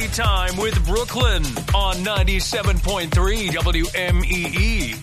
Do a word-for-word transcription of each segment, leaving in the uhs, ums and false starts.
Tea Time with Brooklyn on ninety-seven point three W M E E.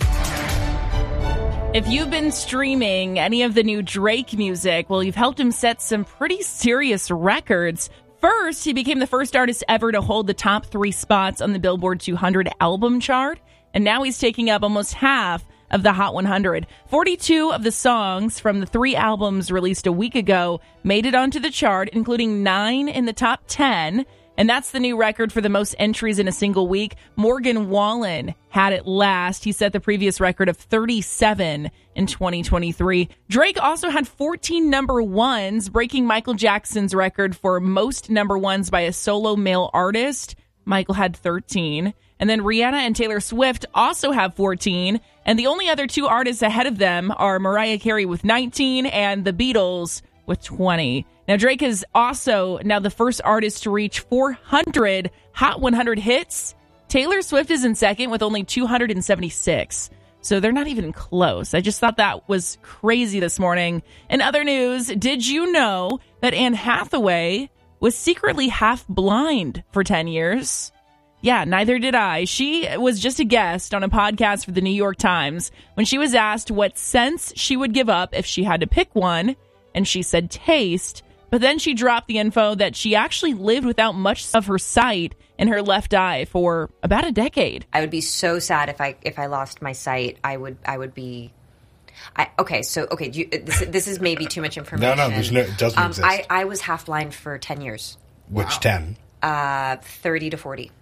If you've been streaming any of the new Drake music, well, you've helped him set some pretty serious records. First, he became the first artist ever to hold the top three spots on the Billboard two hundred album chart, and now he's taking up almost half of the Hot one hundred. forty-two of the songs from the three albums released a week ago made it onto the chart, including nine in the top ten. And that's the new record for the most entries in a single week. Morgan Wallen had it last. He set the previous record of thirty-seven in twenty twenty-three. Drake also had fourteen number ones, breaking Michael Jackson's record for most number ones by a solo male artist. Michael had thirteen. And then Rihanna and Taylor Swift also have fourteen. And the only other two artists ahead of them are Mariah Carey with nineteen and the Beatles with twenty. Now, Drake is also now the first artist to reach four hundred Hot one hundred hits. Taylor Swift is in second with only two hundred seventy-six. So they're not even close. I just thought that was crazy this morning. In other news, did you know that Anne Hathaway was secretly half blind for ten years? Yeah, neither did I. She was just a guest on a podcast for the New York Times when she was asked what sense she would give up if she had to pick one, and she said taste. But then she dropped the info that she actually lived without much of her sight in her left eye for about a decade. I would be so sad if I if I lost my sight. I would I would be. I, okay, so okay, do you, this, this is maybe too much information. No, no, there's no, it doesn't um, exist. I, I was half blind for ten years. Which wow. ten? Uh, thirty to forty.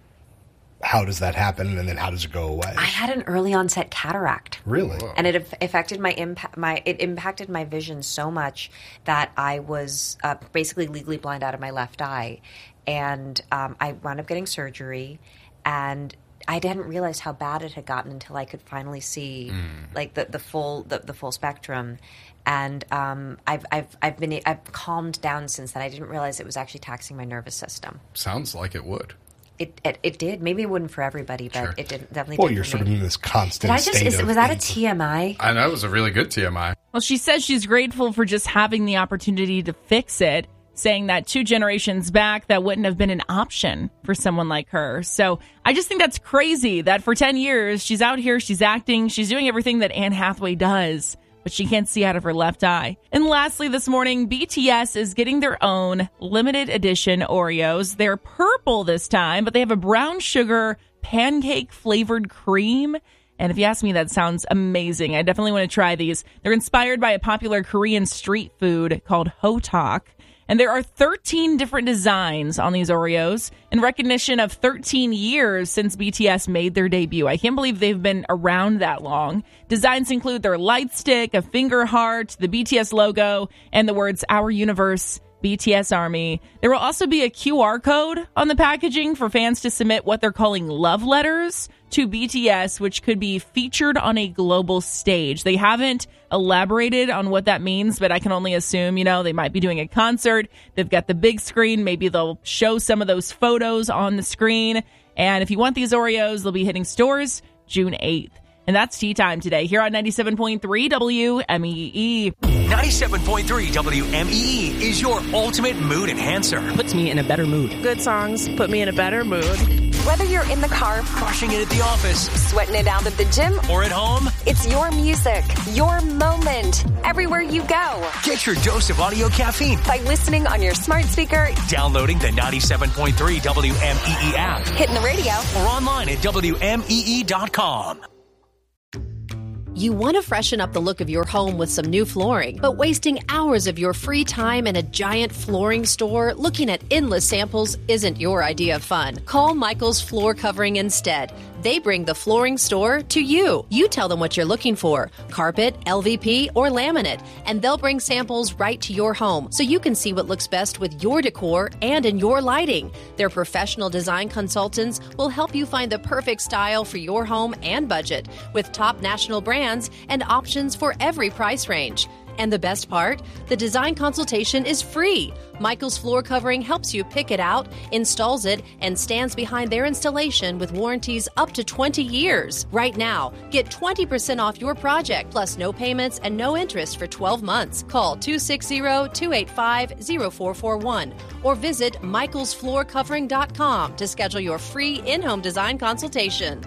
How does that happen, and then how does it go away? I had an early onset cataract. Really? And it affected my impact. My it impacted my vision so much that I was uh, basically legally blind out of my left eye, and um, I wound up getting surgery, and I didn't realize how bad it had gotten until I could finally see mm. like the, the full the, the full spectrum. And um, I've I've I've been I've calmed down since then. I didn't realize it was actually taxing my nervous system. Sounds like it would. It, it it did. Maybe it wouldn't for everybody, but sure. it didn't definitely. Well, did you're for sort me. of in this constant Did I just, state is, of was that a being- T M I? I know, it was a really good T M I. Well, she says she's grateful for just having the opportunity to fix it, saying that two generations back, that wouldn't have been an option for someone like her. So I just think that's crazy that for ten years, she's out here, she's acting, she's doing everything that Anne Hathaway does, but she can't see out of her left eye. And lastly, this morning, B T S is getting their own limited edition Oreos. They're purple this time, but they have a brown sugar pancake flavored cream. And if you ask me, that sounds amazing. I definitely want to try these. They're inspired by a popular Korean street food called hotak. And there are thirteen different designs on these Oreos in recognition of thirteen years since B T S made their debut. I can't believe they've been around that long. Designs include their light stick, a finger heart, the B T S logo, and the words Our Universe, B T S Army. There will also be a Q R code on the packaging for fans to submit what they're calling love letters to B T S, which could be featured on a global stage. They haven't elaborated on what that means, but I can only assume, you know, they might be doing a concert. They've got the big screen. Maybe they'll show some of those photos on the screen. And if you want these Oreos, they'll be hitting stores June eighth. And that's Tea Time today here on ninety-seven point three W M E E. ninety-seven point three W M E E is your ultimate mood enhancer. Puts me in a better mood. Good songs put me in a better mood. Whether you're in the car, crushing it at the office, sweating it out at the gym, or at home, it's your music, your moment, everywhere you go. Get your dose of audio caffeine by listening on your smart speaker, downloading the ninety-seven point three W M E E app, hitting the radio, or online at W M E E dot com. You want to freshen up the look of your home with some new flooring, but wasting hours of your free time in a giant flooring store looking at endless samples isn't your idea of fun. Call Michael's Floor Covering instead. They bring the flooring store to you. You tell them what you're looking for, carpet, L V P, or laminate, and they'll bring samples right to your home so you can see what looks best with your decor and in your lighting. Their professional design consultants will help you find the perfect style for your home and budget with top national brands and options for every price range. And the best part? The design consultation is free. Michael's Floor Covering helps you pick it out, installs it, and stands behind their installation with warranties up to twenty years. Right now, get twenty percent off your project, plus no payments and no interest for twelve months. Call two six zero, two eight five, zero four four one or visit michaels floor covering dot com to schedule your free in-home design consultation.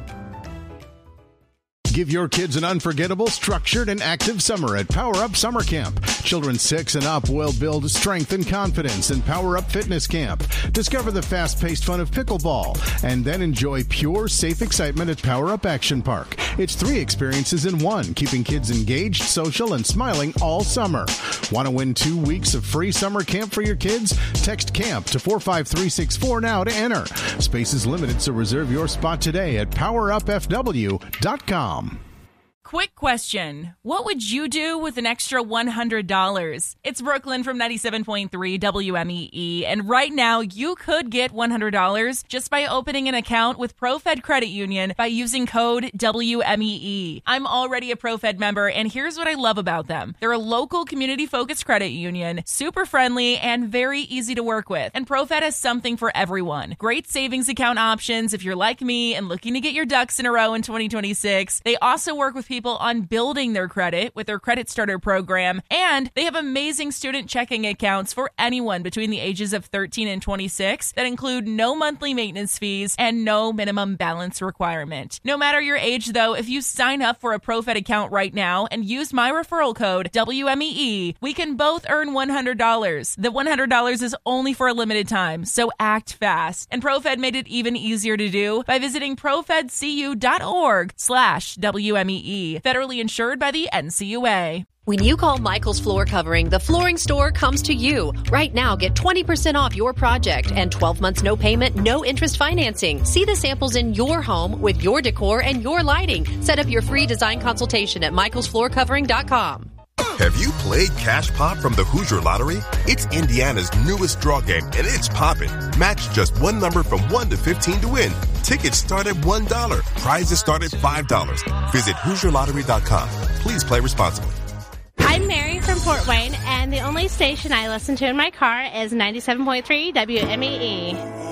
Give your kids an unforgettable, structured, and active summer at Power Up Summer Camp. Children six and up will build strength and confidence in Power Up Fitness Camp. Discover the fast-paced fun of pickleball, and then enjoy pure, safe excitement at Power Up Action Park. It's three experiences in one, keeping kids engaged, social, and smiling all summer. Want to win two weeks of free summer camp for your kids? Text CAMP to four five three six four now to enter. Space is limited, so reserve your spot today at power up f w dot com. Quick question. What would you do with an extra one hundred dollars? It's Brooklyn from ninety-seven point three W M E E, and right now you could get one hundred dollars just by opening an account with ProFed Credit Union by using code W M E E. I'm already a ProFed member, and here's what I love about them. They're a local community-focused credit union, super friendly, and very easy to work with. And ProFed has something for everyone. Great savings account options if you're like me and looking to get your ducks in a row in twenty twenty-six. They also work with people on building their credit with their Credit Starter program, and they have amazing student checking accounts for anyone between the ages of thirteen and twenty-six that include no monthly maintenance fees and no minimum balance requirement. No matter your age, though, if you sign up for a ProFed account right now and use my referral code W M E E, we can both earn one hundred dollars. The one hundred dollars is only for a limited time, so act fast. And ProFed made it even easier to do by visiting profedcu.org slash WMEE. Federally insured by the N C U A. When you call Michael's Floor Covering, the flooring store comes to you. Right now, get twenty percent off your project and twelve months no payment, no interest financing. See the samples in your home with your decor and your lighting. Set up your free design consultation at michaels floor covering dot com. Have you played Cash Pop from the Hoosier Lottery? It's Indiana's newest draw game, and it's poppin'. Match just one number from one to fifteen to win. Tickets start at one dollar. Prizes start at five dollars. Visit hoosier lottery dot com. Please play responsibly. I'm Mary from Fort Wayne, and the only station I listen to in my car is ninety-seven point three W M E E.